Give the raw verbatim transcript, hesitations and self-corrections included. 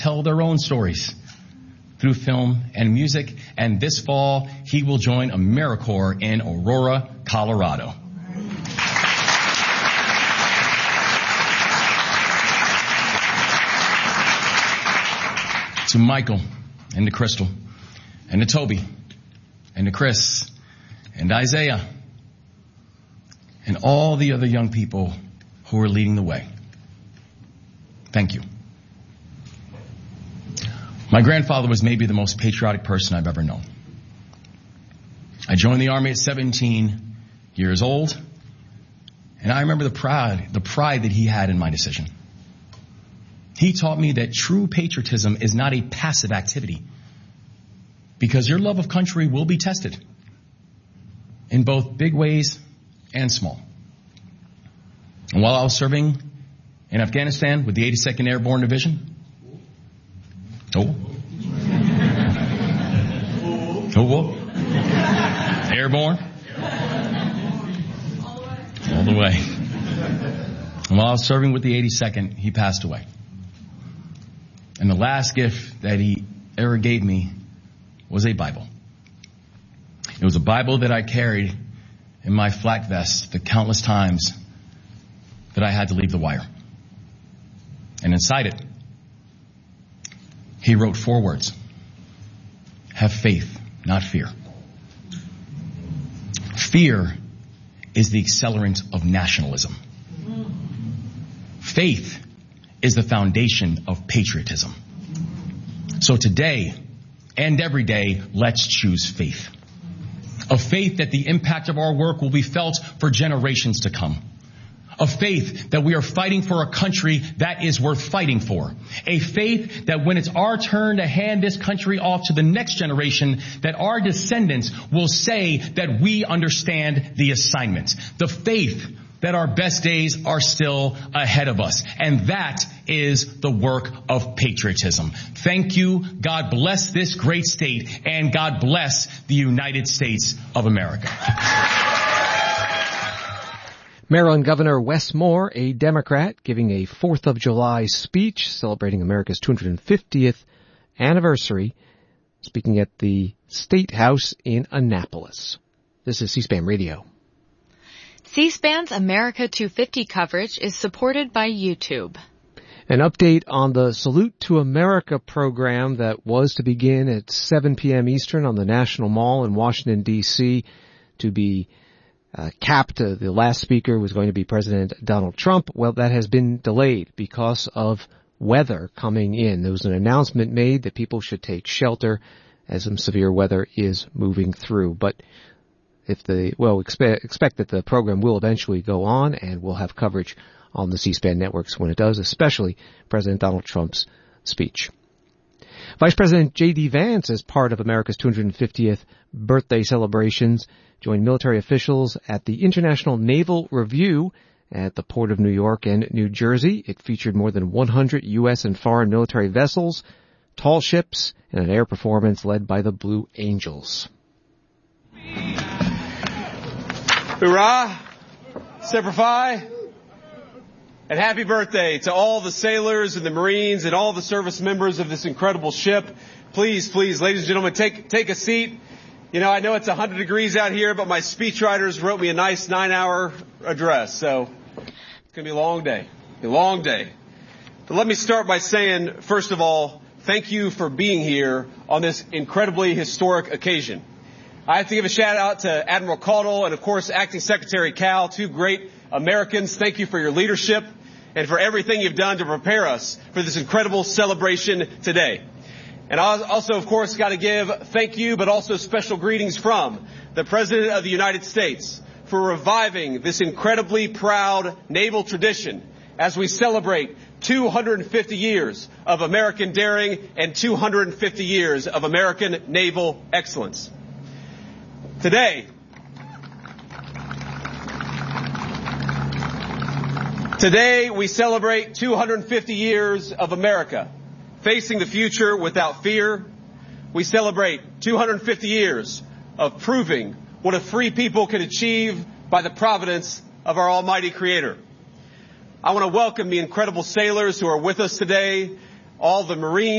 tell their own stories through film and music, and this fall he will join AmeriCorps in Aurora, Colorado. To Michael and to Crystal and to Toby and to Chris and Isaiah and all the other young people who are leading the way, thank you. My grandfather was maybe the most patriotic person I've ever known. I joined the Army at seventeen years old, and I remember the pride, the pride that he had in my decision. He taught me that true patriotism is not a passive activity, because your love of country will be tested in both big ways and small. And while I was serving in Afghanistan with the eighty-second Airborne Division, oh, oh, whoa. Airborne, all the way. And while I was serving with the eighty-second, he passed away. And the last gift that he ever gave me was a Bible. It was a Bible that I carried in my flak vest the countless times that I had to leave the wire. And inside it, he wrote four words: have faith, not fear. Fear is the accelerant of nationalism. Faith is the foundation of patriotism. So today and every day, let's choose faith. A faith that the impact of our work will be felt for generations to come. A faith that we are fighting for a country that is worth fighting for. A faith that when it's our turn to hand this country off to the next generation, that our descendants will say that we understand the assignment. The faith that our best days are still ahead of us. And that is the work of patriotism. Thank you. God bless this great state, and God bless the United States of America. Maryland Governor Wes Moore, a Democrat, giving a fourth of July speech celebrating America's two hundred fiftieth anniversary, speaking at the State House in Annapolis. This is C-SPAN Radio. C-SPAN's America two fifty coverage is supported by YouTube. An update on the Salute to America program that was to begin at seven p.m. Eastern on the National Mall in Washington, D C to be uh, capped. Uh, the last speaker was going to be President Donald Trump. Well, that has been delayed because of weather coming in. There was an announcement made that people should take shelter as some severe weather is moving through. But if the, well, expect, expect that the program will eventually go on, and we'll have coverage on the C-SPAN networks when it does, especially President Donald Trump's speech. Vice President J D. Vance, as part of America's two hundred fiftieth birthday celebrations, joined military officials at the International Naval Review at the Port of New York and New Jersey. It featured more than one hundred U S and foreign military vessels, tall ships, and an air performance led by the Blue Angels. Hurrah! Semper Fi! And happy birthday to all the sailors and the Marines and all the service members of this incredible ship. Please, please, ladies and gentlemen, take take a seat. You know, I know it's one hundred degrees out here, but my speechwriters wrote me a nice nine-hour address, so it's going to be a long day, a long day. But let me start by saying, first of all, thank you for being here on this incredibly historic occasion. I have to give a shout out to Admiral Caudle and, of course, Acting Secretary Cal, two great Americans. Thank you for your leadership and for everything you've done to prepare us for this incredible celebration today. And I also, of course, got to give thank you, but also special greetings from the President of the United States for reviving this incredibly proud naval tradition as we celebrate two hundred fifty years of American daring and two hundred fifty years of American naval excellence. Today, today we celebrate two hundred fifty years of America facing the future without fear. We celebrate two hundred fifty years of proving what a free people can achieve by the providence of our almighty Creator. I want to welcome the incredible sailors who are with us today, all the Marines,